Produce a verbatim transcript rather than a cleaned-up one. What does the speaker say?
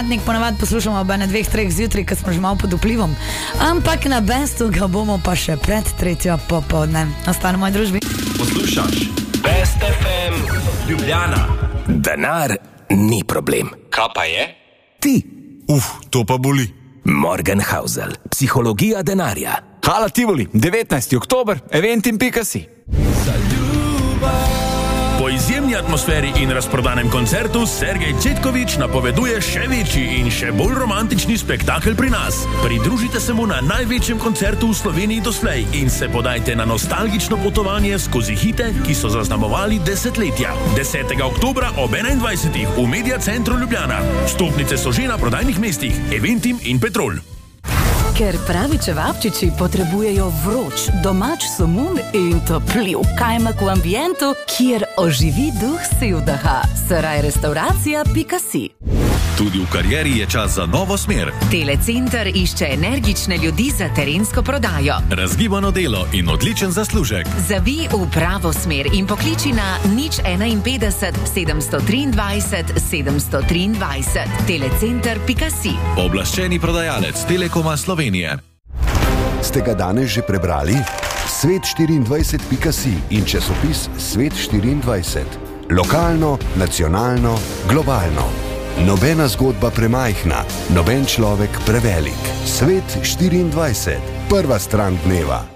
Ponavadi poslušamo ob ene dveh, treh zjutraj, ko smo že malo pod vplivom. Ampak na Bestu ga bomo pa še pred tretjo popoldne. Ostane v moji družbi. Poslušaš Best ef em Ljubljana. Denar ni problem. Kaj pa je? Ti. Uf, to pa boli. Morgan Housel, psihologija denarja. Hala Tivoli, devetnajsti oktober, eventim pika si. Po izjemni atmosferi in razprodanem koncertu Sergej Cetkovič napoveduje še večji in še bolj romantični spektakel pri nas. Pridružite se mu na največjem koncertu v Sloveniji doslej in se podajte na nostalgično potovanje skozi hite, ki so zaznamovali desetletja. desetega oktobra ob enaindvajsetih v Media Centru Ljubljana. Vstopnice so že na prodajnih mestih Eventim in Petrol. Ker pravi čevapčiči potrebujejo vroč, domač somun in topljiv kajmak v ambientu, kjer oživi duh Sevdaha. Saraj restauracija pika si. Tudi v karieri je čas za novo smer. Telecenter išče energične ljudi za terensko prodajo. Razgibano delo in odličen zaslužek. Zavij v pravo smer in pokliči na nič enainpetdeset sedemsto triindvajset sedemsto triindvajset. Telecenter pika si. Oblaščeni prodajalec Telekoma Slovenije. Ste ga danes že prebrali? svet štiriindvajset pika si in časopis Svet štiriindvajset. Lokalno, nacionalno, globalno. Nobena zgodba premajhna, noben človek prevelik. Svet štiriindvajset. Prva stran dneva.